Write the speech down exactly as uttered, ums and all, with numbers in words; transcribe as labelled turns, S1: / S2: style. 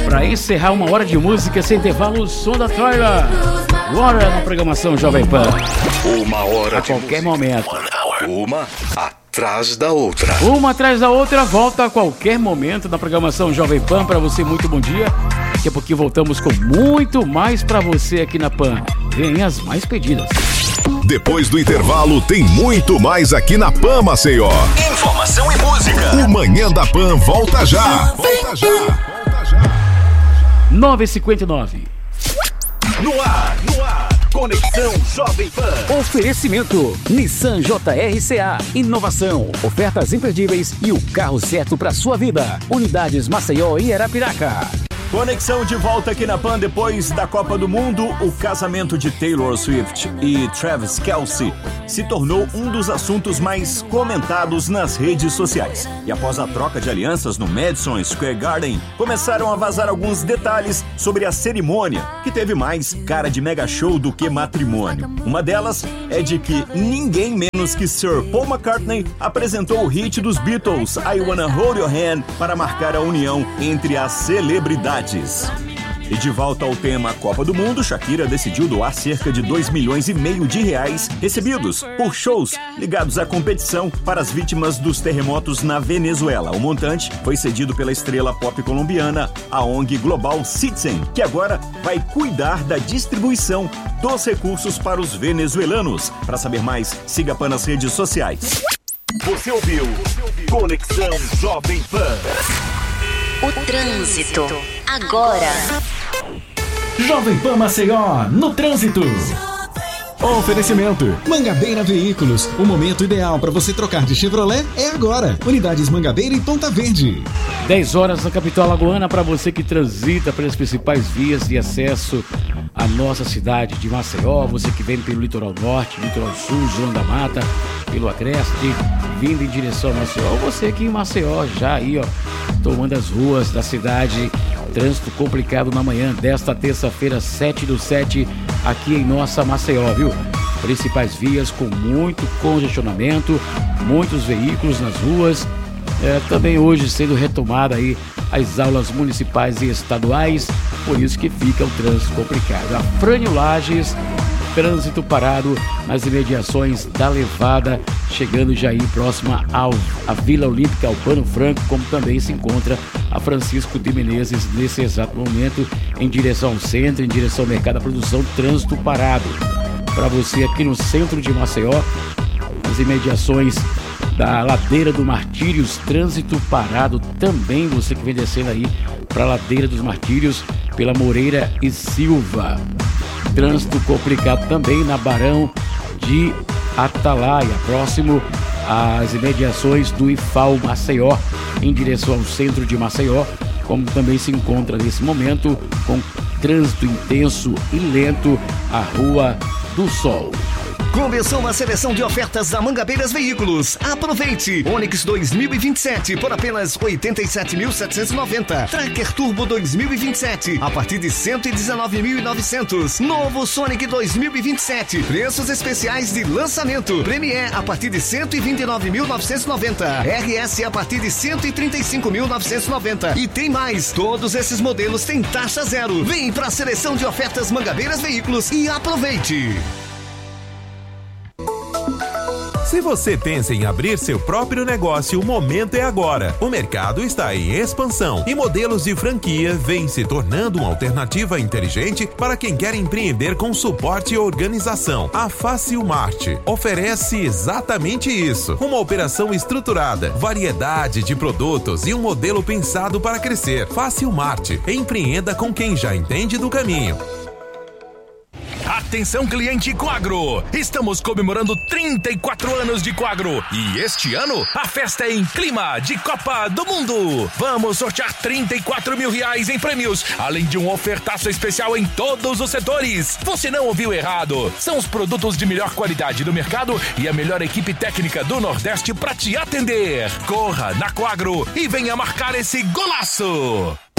S1: Para encerrar uma hora de música sem intervalo, o som da Troia. Agora na programação Jovem Pan.
S2: Uma hora
S1: a qualquer momento.
S2: Uma atrás da outra.
S1: Uma atrás da outra, volta a qualquer momento na programação Jovem Pan. Para você, muito bom dia. Daqui a pouquinho voltamos com muito mais para você aqui na Pan. Vem as mais pedidas.
S3: Depois do intervalo, tem muito mais aqui na Pan Maceió.
S2: Informação e música.
S3: O Manhã da Pan volta já. Volta já. Volta já.
S1: nove e cinquenta e nove.
S2: No ar, no ar. Conexão Jovem Pan.
S4: Oferecimento Nissan J R C A. Inovação, ofertas imperdíveis e o carro certo para sua vida. Unidades Maceió e Arapiraca.
S5: Conexão de volta aqui na Pan depois da Copa do Mundo. O casamento de Taylor Swift e Travis Kelce se tornou um dos assuntos mais comentados nas redes sociais. E após a troca de alianças no Madison Square Garden, começaram a vazar alguns detalhes sobre a cerimônia, que teve mais cara de mega show do que matrimônio. Uma delas é de que ninguém menos que Sir Paul McCartney apresentou o hit dos Beatles, I Wanna Hold Your Hand, para marcar a união entre as celebridades. E de volta ao tema Copa do Mundo, Shakira decidiu doar cerca de dois milhões e meio de reais recebidos por shows ligados à competição para as vítimas dos terremotos na Venezuela. O montante foi cedido pela estrela pop colombiana, a O N G Global Citizen, que agora vai cuidar da distribuição dos recursos para os venezuelanos. Para saber mais, siga a Pan nas redes sociais.
S2: Você ouviu Conexão Jovem Pan.
S6: O trânsito, agora.
S7: Jovem Pan Maceió, no trânsito. Oferecimento Mangabeira Veículos. O momento ideal para você trocar de Chevrolet é agora. Unidades Mangabeira e Ponta Verde.
S1: dez horas na capital alagoana para você que transita pelas principais vias de acesso à nossa cidade de Maceió. Você que vem pelo litoral norte, litoral sul, João da Mata, pelo Agreste, vindo em direção a Maceió. Ou você que em Maceió já aí, ó, tomando as ruas da cidade. Trânsito complicado na manhã desta terça-feira, sete do sete, aqui em nossa Maceió, viu? Principais vias com muito congestionamento, muitos veículos nas ruas. É, também hoje sendo retomada aí as aulas municipais e estaduais, por isso que fica o trânsito complicado. A Frânio Lages, trânsito parado nas imediações da Levada, chegando já aí próxima ao, à Vila Olímpica, ao Pano Franco, como também se encontra a Francisco de Menezes nesse exato momento, em direção ao centro, em direção ao mercado da produção, trânsito parado. Para você aqui no centro de Maceió, nas imediações da Ladeira do Martírios, trânsito parado também, você que vem descendo aí para a Ladeira dos Martírios, pela Moreira e Silva. Trânsito complicado também na Barão de Atalaia, próximo às imediações do I F A O Maceió, em direção ao centro de Maceió, como também se encontra nesse momento com trânsito intenso e lento a Rua do Sol.
S8: Começou uma seleção de ofertas da Mangabeiras Veículos. Aproveite! Onix dois mil e vinte e sete por apenas oitenta e sete mil setecentos e noventa. Tracker Turbo dois mil e vinte e sete a partir de cento e dezenove mil e novecentos. Novo Sonic dois mil e vinte e sete. Preços especiais de lançamento. Premier a partir de cento e vinte e nove mil novecentos e noventa. R S a partir de cento e trinta e cinco mil novecentos e noventa. E tem mais! Todos esses modelos têm taxa zero. Vem para a seleção de ofertas Mangabeiras Veículos e aproveite!
S9: Se você pensa em abrir seu próprio negócio, o momento é agora. O mercado está em expansão e modelos de franquia vêm se tornando uma alternativa inteligente para quem quer empreender com suporte e organização. A Facilmart oferece exatamente isso. Uma operação estruturada, variedade de produtos e um modelo pensado para crescer. Facilmart. Empreenda com quem já entende do caminho.
S2: Atenção, cliente Coagro! Estamos comemorando trinta e quatro anos de Coagro e este ano a festa é em clima de Copa do Mundo. Vamos sortear trinta e quatro mil reais em prêmios, além de um ofertaço especial em todos os setores. Você não ouviu errado. São os produtos de melhor qualidade do mercado e a melhor equipe técnica do Nordeste para te atender. Corra na Coagro e venha marcar esse golaço!